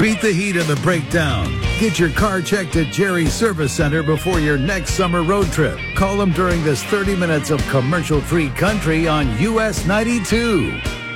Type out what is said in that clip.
Beat the heat and the breakdown. Get your car checked at Jerry's Service Center before your next summer road trip. Call them during this 30 minutes of commercial-free country on US 92.